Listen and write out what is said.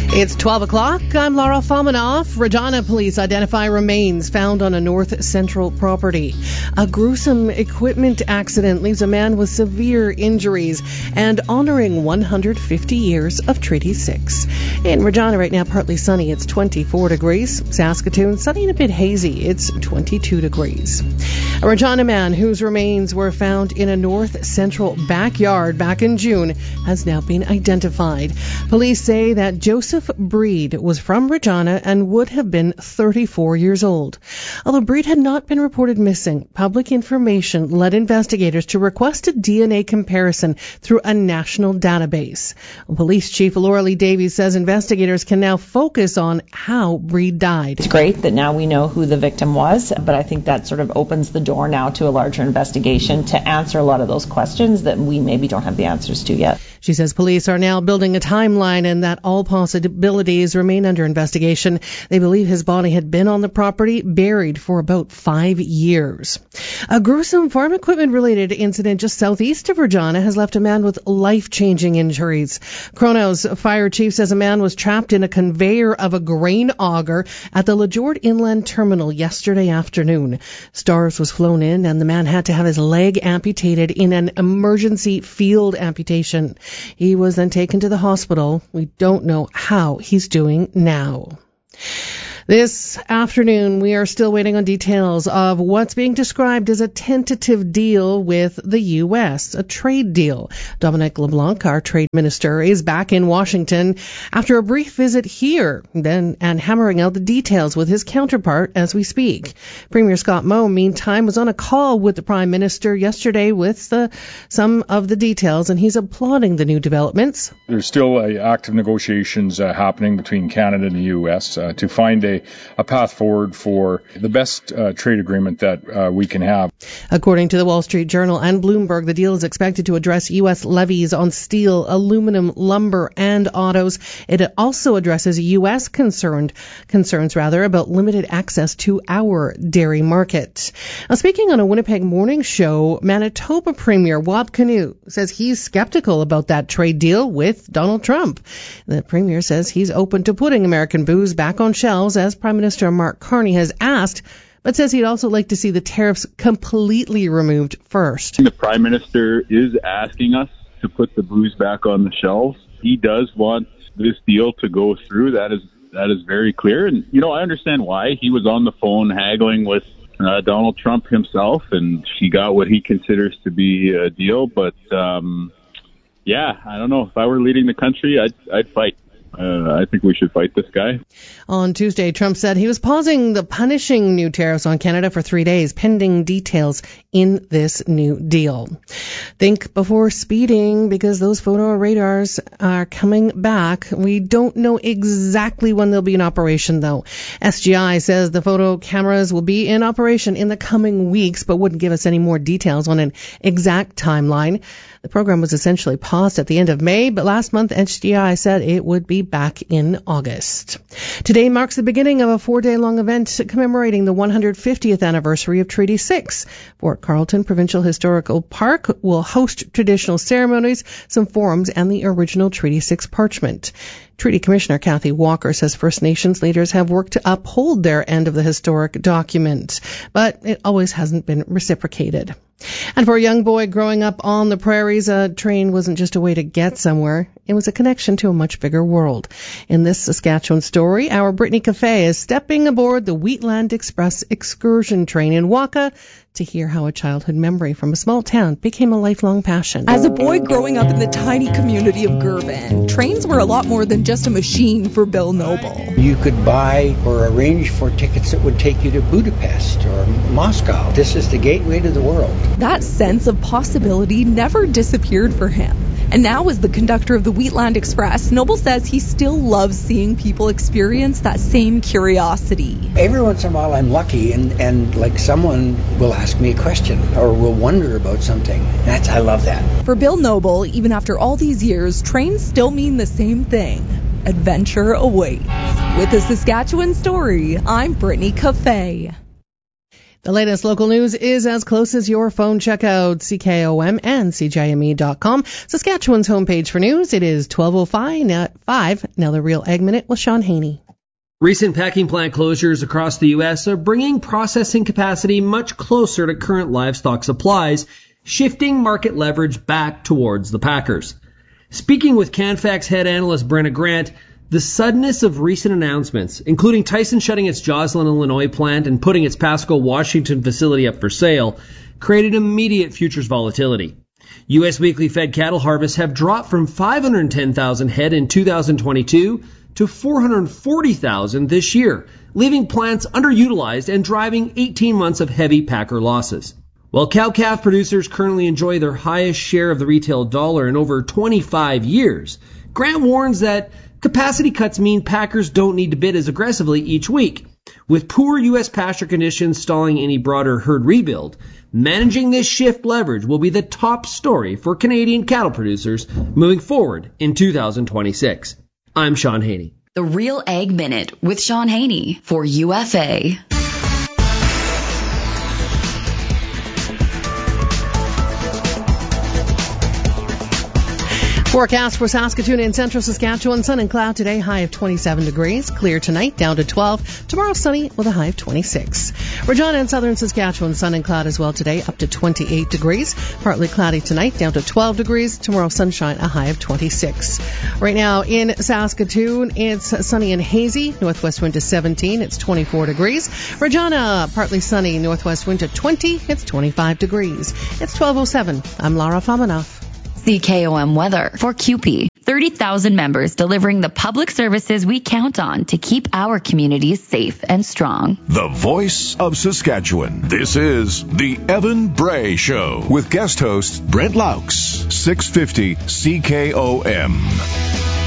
It's 12 o'clock. I'm Laura Fominov. Regina police identify remains found on a North Central property. A gruesome equipment accident leaves a man with severe injuries, and honoring 150 years of Treaty 6. In Regina right now, partly sunny. It's 24 degrees. Saskatoon, sunny and a bit hazy. It's 22 degrees. A Regina man whose remains were found in a North Central backyard back in June has now been identified. Police say that Joseph Breed was from Regina and would have been 34 years old. Although Breed had not been reported missing, public information led investigators to request a DNA comparison through a national database. Police Chief Laura Lee Davies says investigators can now focus on how Breed died. It's great that now we know who the victim was, but I think that sort of opens the door now to a larger investigation to answer a lot of those questions that we maybe don't have the answers to yet. She says police are now building a timeline and that all possibilities remain under investigation. They believe his body had been on the property, buried for about 5 years. A gruesome farm equipment-related incident just southeast of Regina has left a man with life-changing injuries. Kronos Fire Chief says a man was trapped in a conveyor of a grain auger at the LeJord Inland Terminal yesterday afternoon. Stars was flown in and the man had to have his leg amputated in an emergency field amputation. He was then taken to the hospital. We don't know how he's doing now. This afternoon, we are still waiting on details of what's being described as a tentative deal with the U.S., a trade deal. Dominic LeBlanc, our trade minister, is back in Washington after a brief visit here and hammering out the details with his counterpart as we speak. Premier Scott Moe, meantime, was on a call with the Prime Minister yesterday with some of the details, and he's applauding the new developments. There's still active negotiations happening between Canada and the U.S. To find a path forward for the best trade agreement that we can have. According to the Wall Street Journal and Bloomberg, the deal is expected to address U.S. levies on steel, aluminum, lumber, and autos. It also addresses U.S. concerns about limited access to our dairy market. Now, speaking on a Winnipeg morning show, Manitoba Premier Wab Kinew says he's skeptical about that trade deal with Donald Trump. The Premier says he's open to putting American booze back on shelves as Prime Minister Mark Carney has asked, but says he'd also like to see the tariffs completely removed first. The Prime Minister is asking us to put the booze back on the shelves. He does want this deal to go through. That is very clear. And, I understand why. He was on the phone haggling with Donald Trump himself, and he got what he considers to be a deal. But, I don't know. If I were leading the country, I'd fight. I think we should fight this guy. On Tuesday, Trump said he was pausing the punishing new tariffs on Canada for 3 days, pending details in this new deal. Think before speeding, because those photo radars are coming back. We don't know exactly when they'll be in operation, though. SGI says the photo cameras will be in operation in the coming weeks, but wouldn't give us any more details on an exact timeline. The program was essentially paused at the end of May, but last month SGI said it would be back in August. Today marks the beginning of a 4-day-long event commemorating the 150th anniversary of Treaty 6. Fort Carlton Provincial Historical Park will host traditional ceremonies, some forums, and the original Treaty 6 parchment. Treaty Commissioner Kathy Walker says First Nations leaders have worked to uphold their end of the historic document, but it always hasn't been reciprocated. And for a young boy growing up on the prairies, a train wasn't just a way to get somewhere. It was a connection to a much bigger world. In this Saskatchewan story, our Brittany Cafe is stepping aboard the Wheatland Express excursion train in Waka to hear how a childhood memory from a small town became a lifelong passion. As a boy growing up in the tiny community of Girvan, trains were a lot more than just a machine for Bill Noble. You could buy or arrange for tickets that would take you to Budapest or Moscow. This is the gateway to the world. That sense of possibility never disappeared for him. And now, as the conductor of the Wheatland Express, Noble says he still loves seeing people experience that same curiosity. Every once in a while I'm lucky and like someone will ask me a question or will wonder about something. I love that. For Bill Noble, even after all these years, trains still mean the same thing. Adventure awaits. With the Saskatchewan Story, I'm Brittany Cafe. The latest local news is as close as your phone. Check out CKOM and CJME.com. Saskatchewan's homepage for news. It is 12:05. Now the Real Ag Minute with Sean Haney. Recent packing plant closures across the U.S. are bringing processing capacity much closer to current livestock supplies, shifting market leverage back towards the packers. Speaking with Canfax head analyst Brenna Grant, the suddenness of recent announcements, including Tyson shutting its Joslin, Illinois plant and putting its Pasco, Washington facility up for sale, created immediate futures volatility. U.S. weekly fed cattle harvests have dropped from 510,000 head in 2022 to 440,000 this year, leaving plants underutilized and driving 18 months of heavy packer losses. While cow-calf producers currently enjoy their highest share of the retail dollar in over 25 years, Grant warns that capacity cuts mean packers don't need to bid as aggressively each week. With poor U.S. pasture conditions stalling any broader herd rebuild, managing this shift leverage will be the top story for Canadian cattle producers moving forward in 2026. I'm Sean Haney. The Real Ag Minute with Sean Haney for UFA. Forecast for Saskatoon and central Saskatchewan, sun and cloud today, high of 27 degrees. Clear tonight, down to 12. Tomorrow, sunny with a high of 26. Regina and southern Saskatchewan, sun and cloud as well today, up to 28 degrees. Partly cloudy tonight, down to 12 degrees. Tomorrow, sunshine, a high of 26. Right now in Saskatoon, it's sunny and hazy. Northwest wind to 17, it's 24 degrees. Regina, partly sunny. Northwest wind to 20, it's 25 degrees. It's 12:07. I'm Lara Famanoff. CKOM weather for CUPE. 30,000 members delivering the public services we count on to keep our communities safe and strong. The voice of Saskatchewan. This is the Evan Bray Show with guest host Brent Laux, 650 CKOM.